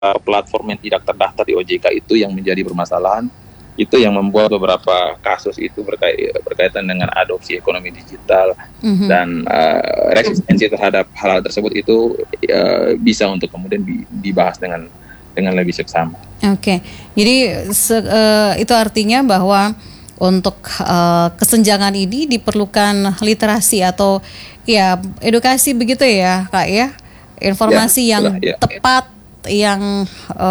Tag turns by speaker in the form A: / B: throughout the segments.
A: platform yang tidak terdaftar di OJK itu yang menjadi permasalahan. Itu yang membuat beberapa kasus itu berkaitan dengan adopsi ekonomi digital dan resistensi terhadap hal tersebut itu bisa untuk kemudian dibahas dengan lebih seksama.
B: Oke. Jadi itu artinya bahwa untuk kesenjangan ini diperlukan literasi atau ya edukasi begitu ya Kak ya, informasi yang tepat, yang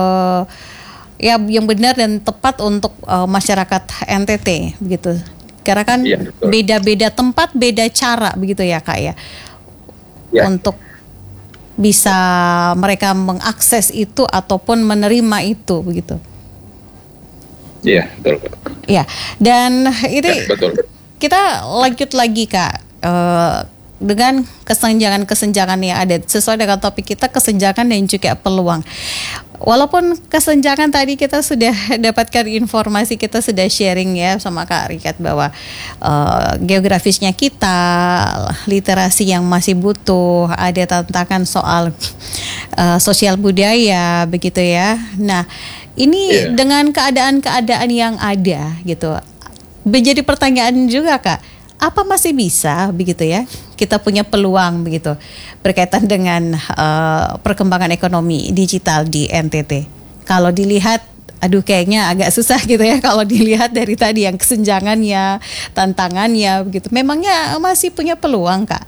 B: yang benar dan tepat untuk masyarakat NTT begitu. Karena kan beda-beda tempat, beda cara begitu ya Kak ya. Untuk bisa mereka mengakses itu ataupun menerima itu begitu.
A: Iya, betul.
B: Iya, dan itu kita lanjut lagi Kak, dengan kesenjangan yang ada sesuai dengan topik kita, kesenjangan dan juga peluang. Walaupun kesenjangan tadi kita sudah dapatkan informasi, kita sudah sharing ya sama Kak Rikat bahwa geografisnya kita, literasi yang masih butuh, ada tantangan soal sosial budaya begitu ya. Nah, ini dengan keadaan-keadaan yang ada gitu, menjadi pertanyaan juga Kak. Apa masih bisa begitu ya, kita punya peluang begitu berkaitan dengan perkembangan ekonomi digital di NTT? Kalau dilihat, aduh kayaknya agak susah gitu ya kalau dilihat dari tadi yang kesenjangannya, tantangannya begitu. Memangnya masih punya peluang Kak?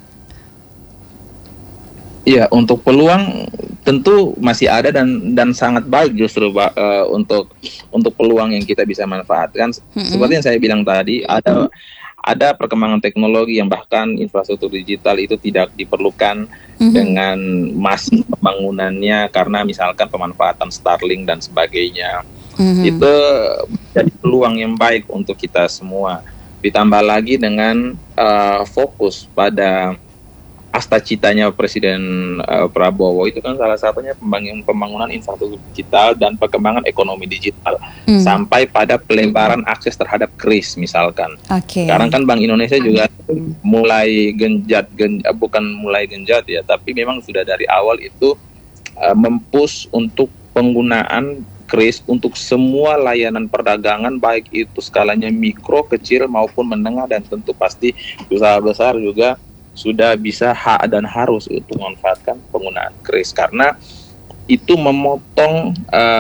A: Iya, untuk peluang tentu masih ada dan sangat baik justru untuk peluang yang kita bisa manfaatkan. Seperti yang saya bilang tadi, ada perkembangan teknologi yang bahkan infrastruktur digital itu tidak diperlukan dengan masih pembangunannya karena misalkan pemanfaatan Starlink dan sebagainya. Itu jadi peluang yang baik untuk kita semua. Ditambah lagi dengan fokus pada asta-citanya Presiden Prabowo itu kan salah satunya pembangunan infrastruktur digital dan perkembangan ekonomi digital sampai pada pelebaran akses terhadap KRIS misalkan. Sekarang kan Bank Indonesia juga mulai bukan mulai genjat ya, tapi memang sudah dari awal itu mempush untuk penggunaan KRIS untuk semua layanan perdagangan, baik itu skalanya mikro, kecil maupun menengah, dan tentu pasti usaha besar juga sudah bisa dan harus untuk memanfaatkan penggunaan KRIS karena itu memotong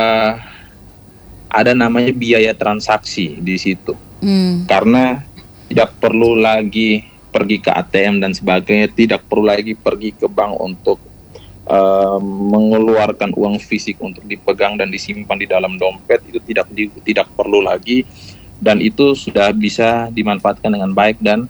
A: ada namanya biaya transaksi di situ. Karena tidak perlu lagi pergi ke ATM dan sebagainya, tidak perlu lagi pergi ke bank untuk mengeluarkan uang fisik untuk dipegang dan disimpan di dalam dompet, itu tidak perlu lagi, dan itu sudah bisa dimanfaatkan dengan baik. Dan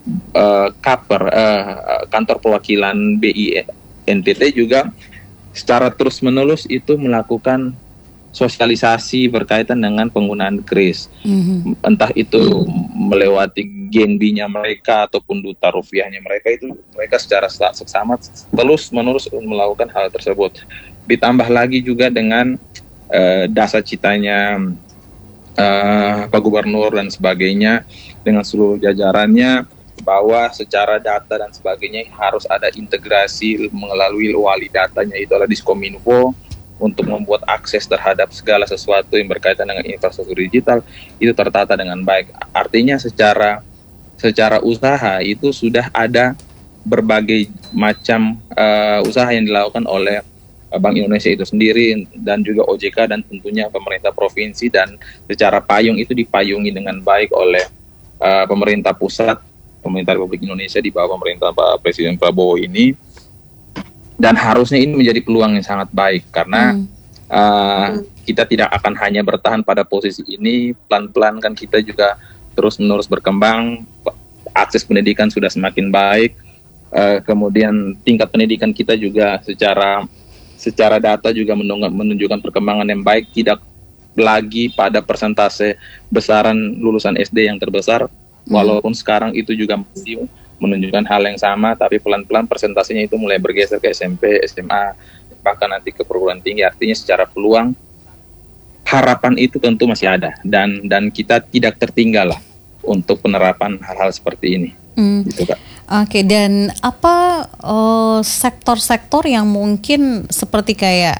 A: kantor perwakilan BI NTT juga secara terus-menerus itu melakukan sosialisasi berkaitan dengan penggunaan KRIS. Entah itu melewati Genbi-nya mereka ataupun duta rupiahnya mereka, itu mereka secara seksama terus-menerus melakukan hal tersebut. Ditambah lagi juga dengan dasa citanya Pak Gubernur dan sebagainya dengan seluruh jajarannya, bahwa secara data dan sebagainya harus ada integrasi melalui wali datanya, itu adalah Diskominfo, untuk membuat akses terhadap segala sesuatu yang berkaitan dengan infrastruktur digital itu tertata dengan baik. Artinya secara usaha itu sudah ada berbagai macam usaha yang dilakukan oleh Bank Indonesia itu sendiri dan juga OJK dan tentunya pemerintah provinsi, dan secara payung itu dipayungi dengan baik oleh pemerintah pusat, pemerintah Republik Indonesia di bawah pemerintah Pak Presiden Prabowo ini. Dan harusnya ini menjadi peluang yang sangat baik karena kita tidak akan hanya bertahan pada posisi ini, pelan-pelan kan kita juga terus-menerus berkembang, akses pendidikan sudah semakin baik, kemudian tingkat pendidikan kita juga secara data juga menunjukkan perkembangan yang baik, tidak lagi pada persentase besaran lulusan SD yang terbesar. Walaupun sekarang itu juga masih menunjukkan hal yang sama, tapi pelan-pelan persentasenya itu mulai bergeser ke SMP, SMA, bahkan nanti ke perguruan tinggi. Artinya secara peluang, harapan itu tentu masih ada, dan kita tidak tertinggal lah untuk penerapan hal-hal seperti ini. Gitu, Kak.
B: Oke, dan apa sektor-sektor yang mungkin seperti kayak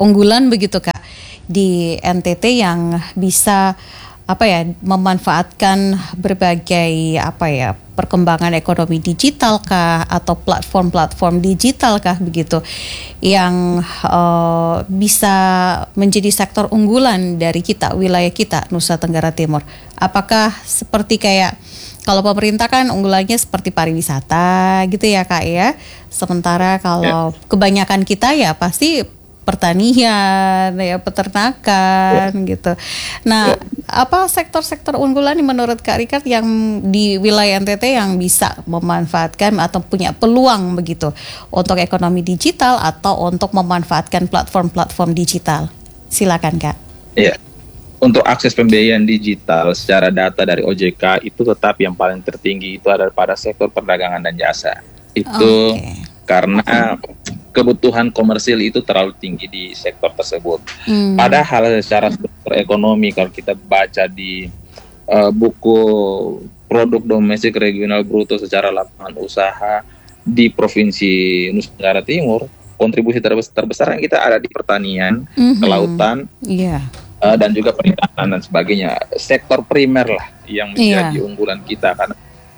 B: unggulan begitu Kak di NTT yang bisa memanfaatkan berbagai perkembangan ekonomi digital kah atau platform-platform digital kah begitu yang bisa menjadi sektor unggulan dari kita, wilayah kita Nusa Tenggara Timur. Apakah seperti kayak kalau pemerintah kan unggulannya seperti pariwisata gitu ya Kak ya. Sementara kalau kebanyakan kita ya pasti pertanian, ya peternakan gitu. Nah, apa sektor-sektor unggulan menurut Kak Richard yang di wilayah NTT yang bisa memanfaatkan atau punya peluang begitu untuk ekonomi digital atau untuk memanfaatkan platform-platform digital? Silakan Kak.
A: Iya. Untuk akses pembiayaan digital secara data dari OJK itu tetap yang paling tertinggi itu ada pada sektor perdagangan dan jasa. Itu karena kebutuhan komersil itu terlalu tinggi di sektor tersebut. Padahal secara struktur ekonomi kalau kita baca di buku produk domestik regional bruto secara lapangan usaha di Provinsi Nusa Tenggara Timur, kontribusi terbesar yang kita ada di pertanian, kelautan, dan juga perikanan dan sebagainya. Sektor primer lah yang menjadi unggulan kita karena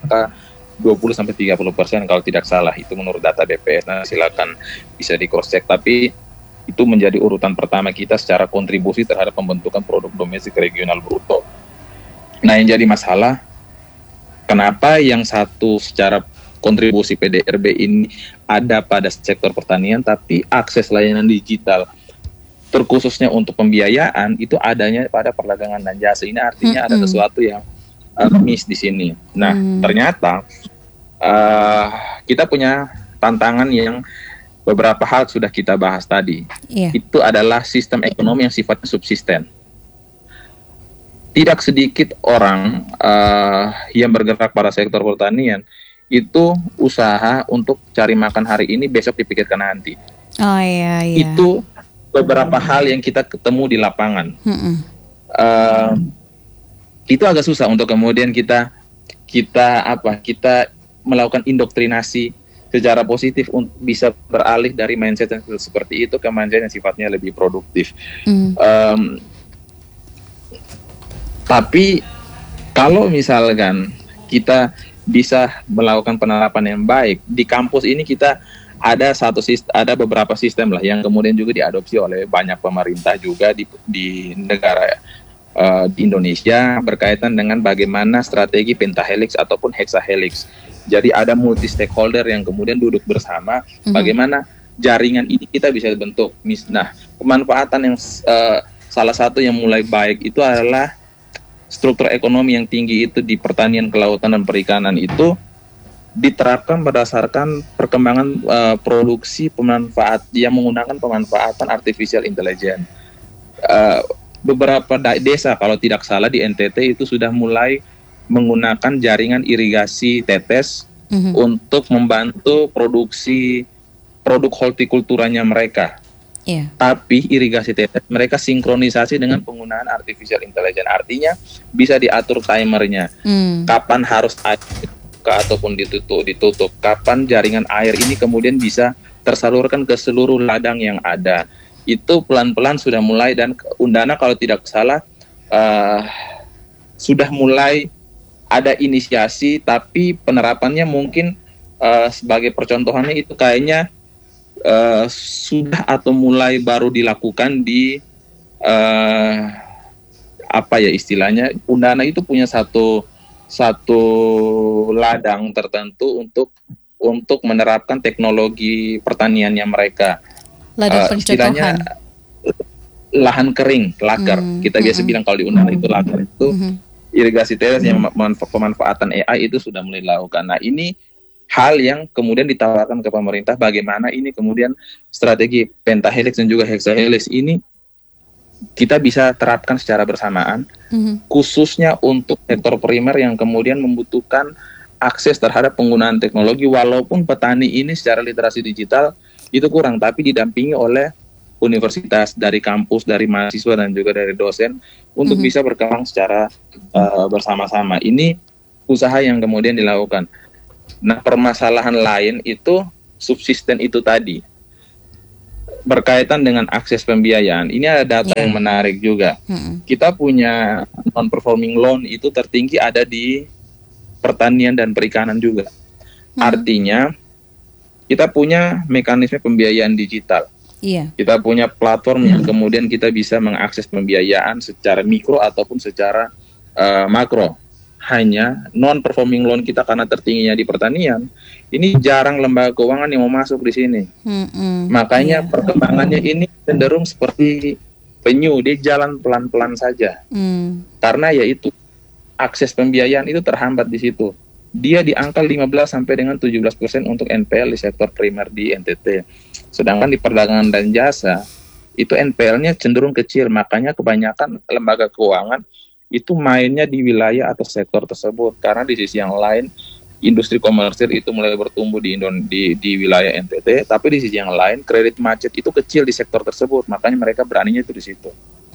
A: 20-30% kalau tidak salah itu menurut data BPS. Nah, silakan bisa di cross check, tapi itu menjadi urutan pertama kita secara kontribusi terhadap pembentukan produk domestik regional bruto. Nah, yang jadi masalah kenapa yang satu secara kontribusi PDRB ini ada pada sektor pertanian tapi akses layanan digital terkhususnya untuk pembiayaan itu adanya pada perdagangan dan jasa. Ini artinya ada sesuatu yang miss di sini. Nah, ternyata kita punya tantangan yang beberapa hal sudah kita bahas tadi. Itu adalah sistem ekonomi yang sifatnya subsisten. Tidak sedikit orang yang bergerak pada sektor pertanian itu usaha untuk cari makan hari ini, besok dipikirkan nanti. Itu beberapa hal yang kita ketemu di lapangan. Itu agak susah untuk kemudian kita melakukan indoktrinasi secara positif untuk bisa beralih dari mindset yang seperti itu ke mindset yang sifatnya lebih produktif. Tapi kalau misalkan kita bisa melakukan penerapan yang baik di kampus ini, kita ada beberapa sistem lah yang kemudian juga diadopsi oleh banyak pemerintah juga di negara di Indonesia berkaitan dengan bagaimana strategi pentahelix ataupun hexahelix. Jadi ada multi stakeholder yang kemudian duduk bersama bagaimana jaringan ini kita bisa bentuk. Nah, pemanfaatan yang salah satu yang mulai baik itu adalah struktur ekonomi yang tinggi itu di pertanian, kelautan dan perikanan itu diterapkan berdasarkan perkembangan produksi pemanfaat yang menggunakan pemanfaatan artificial intelligence. Beberapa desa kalau tidak salah di NTT itu sudah mulai menggunakan jaringan irigasi tetes untuk membantu produksi produk hortikulturanya mereka. Tapi irigasi tetes mereka sinkronisasi dengan penggunaan artificial intelligence. Artinya bisa diatur timernya, kapan harus air ataupun ditutup, kapan jaringan air ini kemudian bisa tersalurkan ke seluruh ladang yang ada. Itu pelan-pelan sudah mulai, dan Undana kalau tidak salah sudah mulai ada inisiasi, tapi penerapannya mungkin sebagai percontohannya itu kayaknya sudah atau mulai baru dilakukan di istilahnya Undana itu punya satu ladang tertentu untuk menerapkan teknologi pertaniannya mereka. Istilahnya lahan kering, laker. Kita biasa bilang kalau di Undana itu laker, itu irigasi tetes yang pemanfaatan AI itu sudah mulai dilakukan. Nah, ini hal yang kemudian ditawarkan ke pemerintah, bagaimana ini kemudian strategi pentahelix dan juga hexahelix ini kita bisa terapkan secara bersamaan, khususnya untuk sektor primer yang kemudian membutuhkan akses terhadap penggunaan teknologi, walaupun petani ini secara literasi digital itu kurang, tapi didampingi oleh universitas, dari kampus, dari mahasiswa dan juga dari dosen untuk bisa berkembang secara bersama-sama. Ini usaha yang kemudian dilakukan. Nah, permasalahan lain itu subsisten itu tadi. berkaitan dengan akses pembiayaan, ini ada data yang menarik juga. Kita punya non-performing loan itu tertinggi ada di pertanian dan perikanan juga. Artinya kita punya mekanisme pembiayaan digital. Kita punya platform yang kemudian kita bisa mengakses pembiayaan secara mikro ataupun secara makro. Hanya non-performing loan kita karena tertingginya di pertanian, ini jarang lembaga keuangan yang mau masuk di sini. Makanya perkembangannya ini cenderung seperti penyu, dia jalan pelan-pelan saja. Karena yaitu akses pembiayaan itu terhambat di situ. Dia di angka 15 sampai dengan 17% untuk NPL di sektor primer di NTT. Sedangkan di perdagangan dan jasa itu NPL-nya cenderung kecil, makanya kebanyakan lembaga keuangan itu mainnya di wilayah atau sektor tersebut. Karena di sisi yang lain industri komersil itu mulai bertumbuh di wilayah NTT, tapi di sisi yang lain kredit macet itu kecil di sektor tersebut, makanya mereka beraninya itu di situ.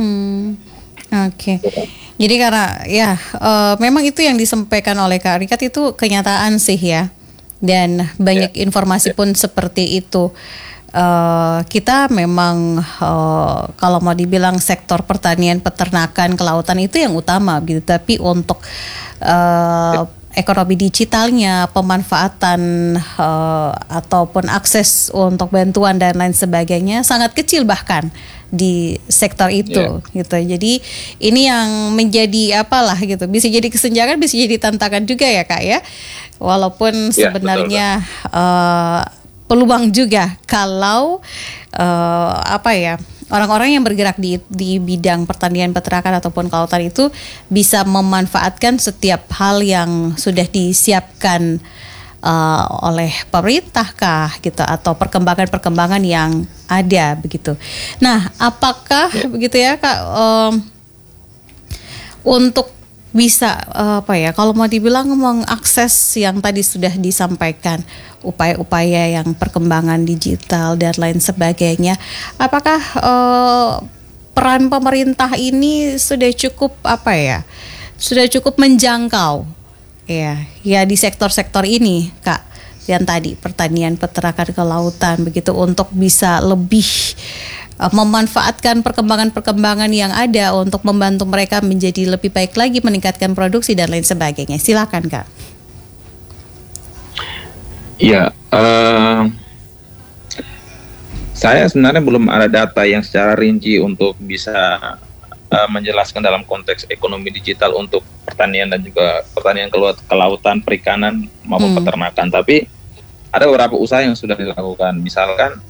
B: Oke. Jadi karena memang itu yang disampaikan oleh Kak Rikat itu kenyataan sih ya, dan banyak informasi pun seperti itu. Kita memang kalau mau dibilang sektor pertanian, peternakan, kelautan itu yang utama gitu. Tapi untuk ekonomi digitalnya, pemanfaatan ataupun akses untuk bantuan dan lain sebagainya sangat kecil bahkan di sektor itu gitu. Jadi ini yang menjadi apalah gitu. Bisa jadi kesenjangan, bisa jadi tantangan juga ya Kak ya. Walaupun sebenarnya peluang juga kalau orang-orang yang bergerak di bidang pertanian, peternakan ataupun kelautan itu bisa memanfaatkan setiap hal yang sudah disiapkan oleh pemerintah kah gitu, atau perkembangan-perkembangan yang ada begitu. Nah, apakah begitu ya Kak, untuk bisa kalau mau dibilang mengakses yang tadi sudah disampaikan, upaya-upaya yang perkembangan digital dan lain sebagainya, apakah peran pemerintah ini sudah cukup menjangkau ya di sektor-sektor ini Kak, yang tadi pertanian, peternakan, kelautan begitu, untuk bisa lebih memanfaatkan perkembangan-perkembangan yang ada untuk membantu mereka menjadi lebih baik lagi, meningkatkan produksi dan lain sebagainya. Silakan Kak.
A: Ya, saya sebenarnya belum ada data yang secara rinci untuk bisa menjelaskan dalam konteks ekonomi digital untuk pertanian dan juga pertanian, kelautan, perikanan maupun peternakan. Tapi ada beberapa usaha yang sudah dilakukan. Misalkan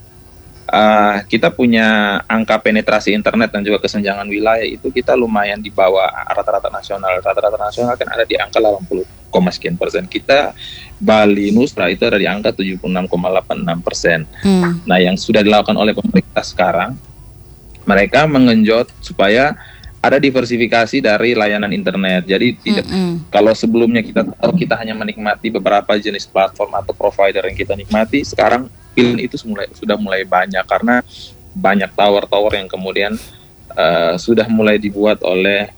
A: kita punya angka penetrasi internet dan juga kesenjangan wilayah itu kita lumayan di bawah rata-rata nasional. Rata-rata nasional kan ada di angka 80, sekian persen. Kita Bali Nusra itu ada di angka 76,86%. Nah, yang sudah dilakukan oleh pemerintah sekarang, mereka mengenjot supaya ada diversifikasi dari layanan internet. Jadi tidak, kalau sebelumnya kita hanya menikmati beberapa jenis platform atau provider yang kita nikmati, sekarang pilihan itu sudah mulai banyak karena banyak tower-tower yang kemudian sudah mulai dibuat oleh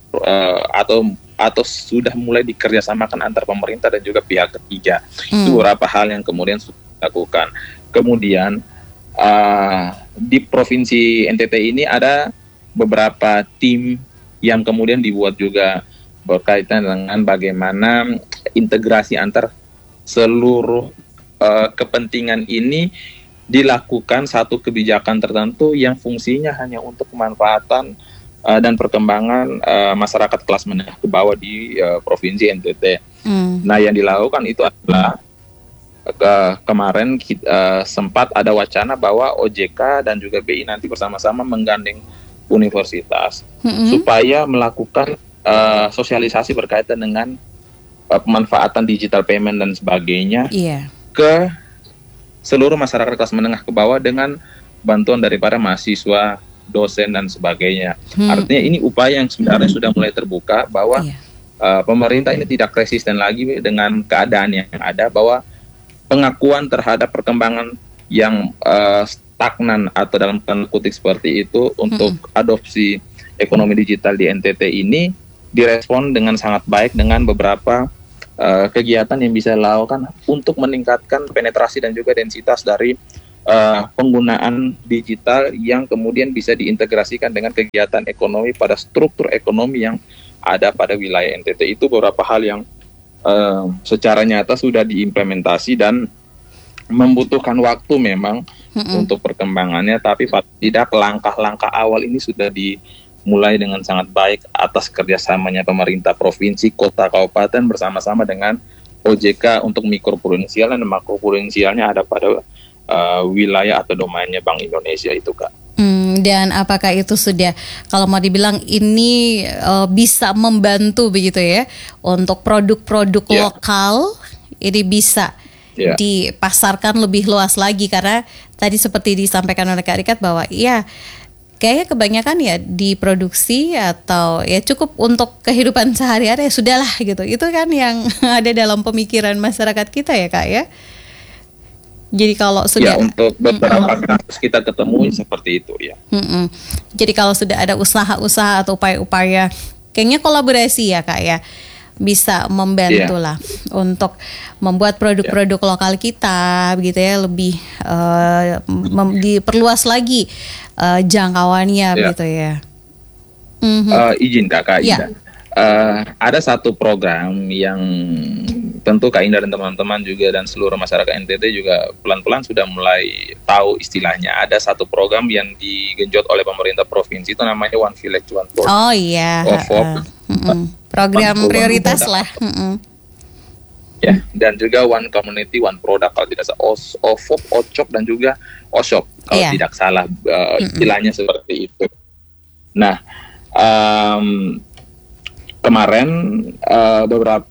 A: atau sudah mulai dikerjasamakan antar pemerintah dan juga pihak ketiga. Itu beberapa hal yang kemudian sudah dilakukan. Kemudian di provinsi NTT ini ada beberapa tim yang kemudian dibuat juga berkaitan dengan bagaimana integrasi antar seluruh kepentingan ini dilakukan satu kebijakan tertentu yang fungsinya hanya untuk kemanfaatan dan perkembangan masyarakat kelas menengah ke bawah di provinsi NTT. Nah, yang dilakukan itu adalah kemarin sempat ada wacana bahwa OJK dan juga BI nanti bersama-sama menggandeng universitas supaya melakukan sosialisasi berkaitan dengan pemanfaatan digital payment dan sebagainya ke seluruh masyarakat kelas menengah ke bawah dengan bantuan daripada mahasiswa, dosen dan sebagainya. Artinya ini upaya yang sebenarnya sudah mulai terbuka bahwa pemerintah ini tidak resisten lagi dengan keadaan yang ada, bahwa pengakuan terhadap perkembangan yang stagnan atau dalam tanda kutip seperti itu untuk adopsi ekonomi digital di NTT ini direspon dengan sangat baik dengan beberapa kegiatan yang bisa dilakukan untuk meningkatkan penetrasi dan juga densitas dari penggunaan digital yang kemudian bisa diintegrasikan dengan kegiatan ekonomi pada struktur ekonomi yang ada pada wilayah NTT. Itu beberapa hal yang secara nyata sudah diimplementasi dan membutuhkan waktu memang untuk perkembangannya, tapi tidak langkah-langkah awal ini sudah dimulai dengan sangat baik atas kerjasamanya pemerintah provinsi, kota, kabupaten bersama-sama dengan OJK untuk mikroprudensial, dan makroprudensialnya ada pada wilayah atau domainnya Bank Indonesia itu, Kak.
B: Dan apakah itu sudah, kalau mau dibilang ini bisa membantu begitu ya untuk produk-produk lokal ini bisa dipasarkan lebih luas lagi, karena tadi seperti disampaikan oleh Kak Rikat bahwa ya kayaknya kebanyakan ya diproduksi atau ya cukup untuk kehidupan sehari-hari, ya sudahlah gitu. Itu kan yang ada dalam pemikiran masyarakat kita ya, Kak ya. Jadi kalau sudah
A: untuk beberapa kasus kita ketemu seperti itu ya.
B: Jadi kalau sudah ada usaha-usaha atau upaya-upaya, kayaknya kolaborasi ya, Kak ya, bisa membantu lah untuk membuat produk-produk lokal kita begitu ya lebih diperluas lagi jangkauannya begitu ya.
A: Izin Kak Indah. Ada satu program yang tentu Kak Indah dan teman-teman juga dan seluruh masyarakat NTT juga pelan-pelan sudah mulai tahu istilahnya. Ada satu program yang digenjot oleh pemerintah provinsi, itu namanya One Village One Product.
B: Oh iya. Program prioritas lah.
A: Ya, dan juga One Community One Product kalau tidak salah, OFOP, OCOP dan juga OSHOP kalau tidak salah istilahnya seperti itu. Nah, kemarin beberapa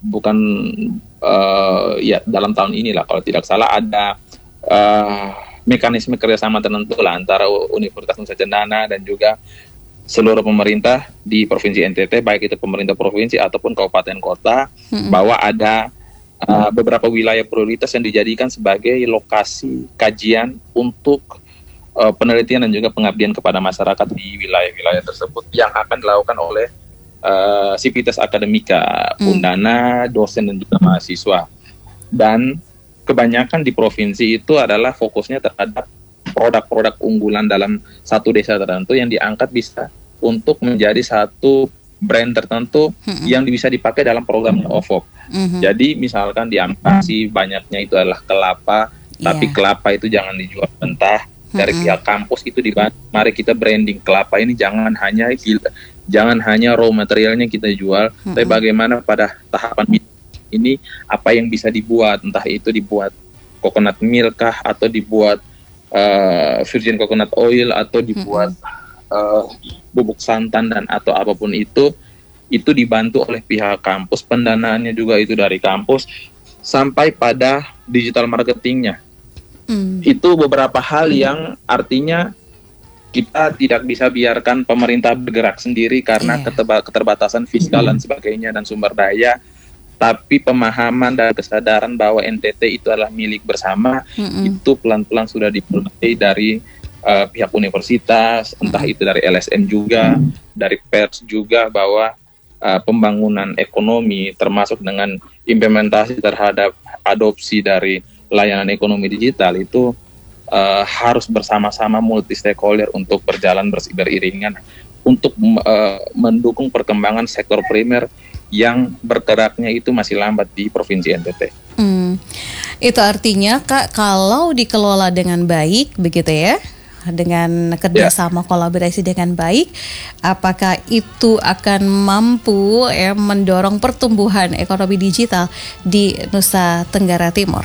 A: dalam tahun inilah kalau tidak salah ada mekanisme kerjasama tertentu lah antara Universitas Nusa Cendana dan juga seluruh pemerintah di Provinsi NTT, baik itu pemerintah provinsi ataupun kabupaten kota, bahwa ada beberapa wilayah prioritas yang dijadikan sebagai lokasi kajian untuk penelitian dan juga pengabdian kepada masyarakat di wilayah-wilayah tersebut yang akan dilakukan oleh Sivitas Akademika, Undana, dosen dan juga mahasiswa. Dan kebanyakan di provinsi itu adalah fokusnya terhadap produk-produk unggulan dalam satu desa tertentu yang diangkat bisa untuk menjadi satu brand tertentu yang bisa dipakai dalam program OFOP. Jadi misalkan di Ampasi banyaknya itu adalah kelapa, tapi kelapa itu jangan dijual mentah. Dari pihak kampus itu mari kita branding kelapa ini jangan hanya raw materialnya kita jual, tapi bagaimana pada tahapan ini apa yang bisa dibuat, entah itu dibuat coconut milk kah, atau dibuat virgin coconut oil, atau dibuat bubuk santan dan atau apapun itu dibantu oleh pihak kampus, pendanaannya juga itu dari kampus sampai pada digital marketingnya. Itu beberapa hal yang artinya kita tidak bisa biarkan pemerintah bergerak sendiri karena keterbatasan fiskal dan sebagainya dan sumber daya, tapi pemahaman dan kesadaran bahwa NTT itu adalah milik bersama itu pelan-pelan sudah dimulai dari pihak universitas, entah itu dari LSM juga, dari pers juga, bahwa pembangunan ekonomi termasuk dengan implementasi terhadap adopsi dari layanan ekonomi digital itu harus bersama-sama multi stakeholder untuk berjalan beriringan untuk mendukung perkembangan sektor primer yang bergeraknya itu masih lambat di Provinsi NTT.
B: Itu artinya Kak, kalau dikelola dengan baik begitu ya, dengan kerjasama kolaborasi dengan baik, apakah itu akan mampu mendorong pertumbuhan ekonomi digital di Nusa Tenggara Timur?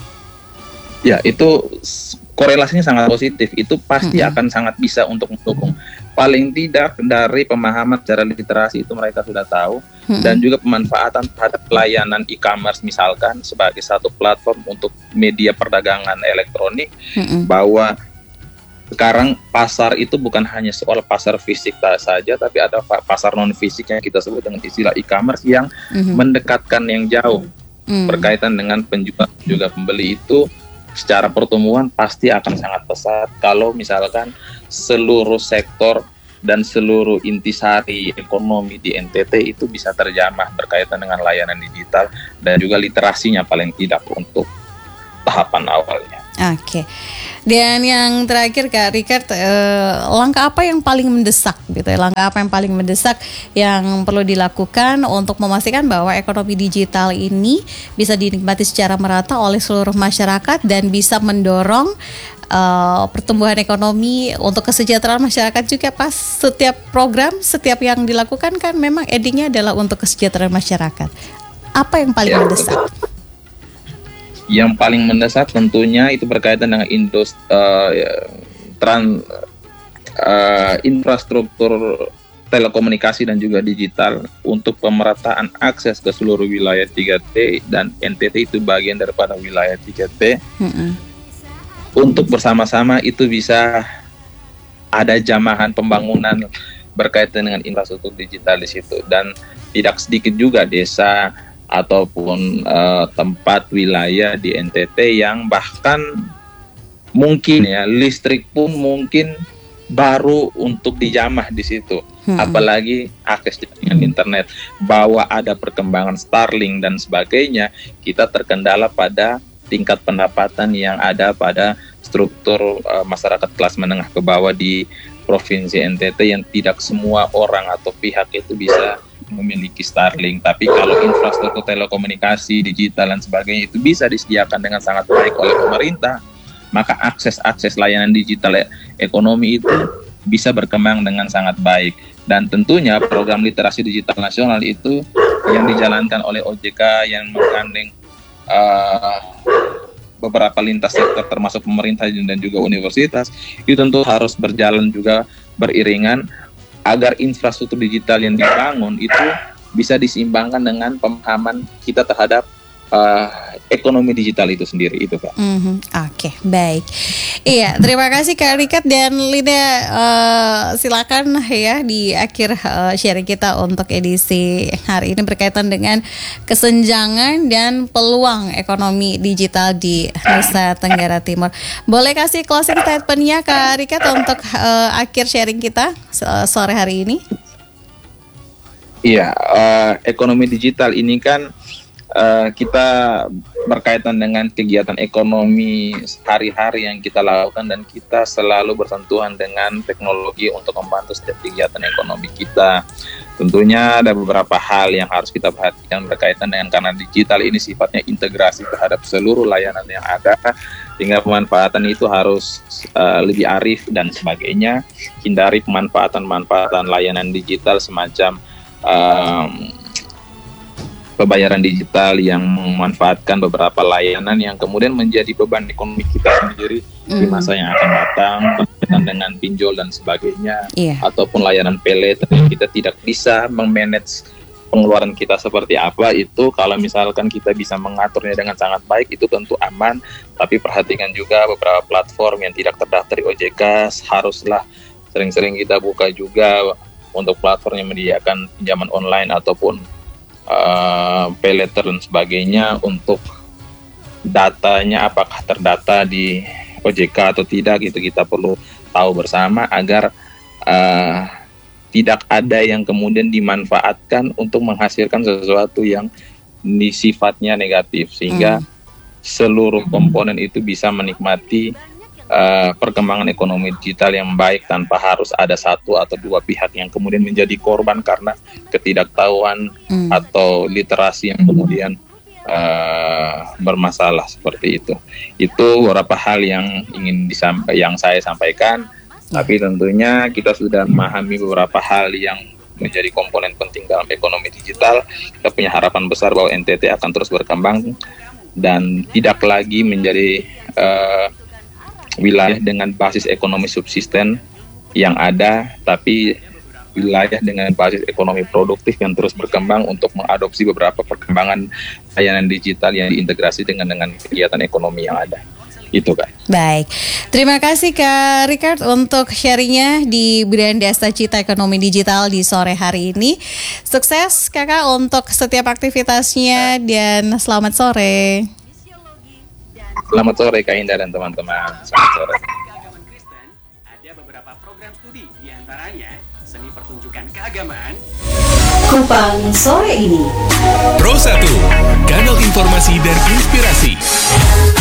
A: Ya, itu korelasinya sangat positif. Itu pasti akan sangat bisa untuk mendukung. Paling tidak dari pemahaman secara literasi itu mereka sudah tahu, dan juga pemanfaatan terhadap layanan e-commerce misalkan sebagai satu platform untuk media perdagangan elektronik, bahwa sekarang pasar itu bukan hanya soal pasar fisik saja, tapi ada pasar non fisik yang kita sebut dengan istilah e-commerce yang mendekatkan yang jauh berkaitan dengan penjual juga pembeli. Itu secara pertumbuhan pasti akan sangat pesat kalau misalkan seluruh sektor dan seluruh intisari ekonomi di NTT itu bisa terjamah berkaitan dengan layanan digital dan juga literasinya paling tidak untuk tahapan awalnya.
B: Oke. Dan yang terakhir Kak Richard, langkah apa yang paling mendesak gitu ya? Langkah apa yang paling mendesak yang perlu dilakukan untuk memastikan bahwa ekonomi digital ini bisa dinikmati secara merata oleh seluruh masyarakat dan bisa mendorong pertumbuhan ekonomi untuk kesejahteraan masyarakat juga? Pas setiap program, setiap yang dilakukan kan memang endingnya adalah untuk kesejahteraan masyarakat. Apa yang paling mendesak?
A: Yang paling mendesak tentunya itu berkaitan dengan infrastruktur telekomunikasi dan juga digital untuk pemerataan akses ke seluruh wilayah 3T, dan NTT itu bagian daripada wilayah 3T. Untuk bersama-sama itu bisa ada jamahan pembangunan berkaitan dengan infrastruktur digital di situ, dan tidak sedikit juga desa ataupun tempat wilayah di NTT yang bahkan mungkin ya listrik pun mungkin baru untuk dijamah di situ, apalagi akses jaringan internet. Bahwa ada perkembangan Starlink dan sebagainya, kita terkendala pada tingkat pendapatan yang ada pada struktur masyarakat kelas menengah ke bawah di Provinsi NTT, yang tidak semua orang atau pihak itu bisa memiliki Starlink. Tapi kalau infrastruktur telekomunikasi, digital dan sebagainya itu bisa disediakan dengan sangat baik oleh pemerintah, maka akses layanan digital ekonomi itu bisa berkembang dengan sangat baik. Dan tentunya program literasi digital nasional itu yang dijalankan oleh OJK yang menggandeng beberapa lintas sektor termasuk pemerintah dan juga universitas, itu tentu harus berjalan juga beriringan agar infrastruktur digital yang dibangun itu bisa diseimbangkan dengan pemahaman kita terhadap ekonomi digital itu sendiri, itu Kak.
B: Oke, baik. Iya, terima kasih Kak Richard dan Lida. Silakan ya di akhir sharing kita untuk edisi hari ini berkaitan dengan kesenjangan dan peluang ekonomi digital di Nusa Tenggara Timur. Boleh kasih closing statement-nya Kak Richard untuk akhir sharing kita sore hari ini?
A: Iya, ekonomi digital ini kan kita berkaitan dengan kegiatan ekonomi sehari-hari yang kita lakukan, dan kita selalu bersentuhan dengan teknologi untuk membantu setiap kegiatan ekonomi kita. Tentunya ada beberapa hal yang harus kita perhatikan berkaitan dengan, karena digital ini sifatnya integrasi terhadap seluruh layanan yang ada, sehingga pemanfaatan itu harus lebih arif dan sebagainya. Hindari pemanfaatan layanan digital semacam pembayaran digital yang memanfaatkan beberapa layanan yang kemudian menjadi beban ekonomi kita sendiri di masa yang akan datang, berkaitan dengan pinjol dan sebagainya, ataupun layanan pay later. Kita tidak bisa memanage pengeluaran kita seperti apa. Itu kalau misalkan kita bisa mengaturnya dengan sangat baik, itu tentu aman. Tapi perhatikan juga beberapa platform yang tidak terdaftar di OJK, haruslah sering-sering kita buka juga untuk platform yang menyediakan pinjaman online ataupun pay later dan sebagainya, untuk datanya apakah terdata di OJK atau tidak, gitu kita perlu tahu bersama agar tidak ada yang kemudian dimanfaatkan untuk menghasilkan sesuatu yang sifatnya negatif, sehingga seluruh komponen itu bisa menikmati perkembangan ekonomi digital yang baik tanpa harus ada satu atau dua pihak yang kemudian menjadi korban karena ketidaktahuan atau literasi yang kemudian bermasalah seperti itu. Itu beberapa hal yang ingin yang saya sampaikan. Tapi tentunya kita sudah memahami beberapa hal yang menjadi komponen penting dalam ekonomi digital. Kita punya harapan besar bahwa NTT akan terus berkembang dan tidak lagi menjadi wilayah dengan basis ekonomi subsisten yang ada, tapi wilayah dengan basis ekonomi produktif yang terus berkembang untuk mengadopsi beberapa perkembangan layanan digital yang diintegrasi dengan kegiatan ekonomi yang ada. Itu Kak.
B: Baik, terima kasih Kak Richard untuk sharingnya di Brand Desta Cita Ekonomi Digital di sore hari ini. Sukses Kakak untuk setiap aktivitasnya dan selamat sore.
A: Selamat sore Kak Indah dan teman-teman. Selamat sore.
C: Keagamaan Kristen ada beberapa program studi, diantaranya seni pertunjukan keagamaan.
B: Kupang sore ini.
D: Pro 1, kanal informasi dan inspirasi.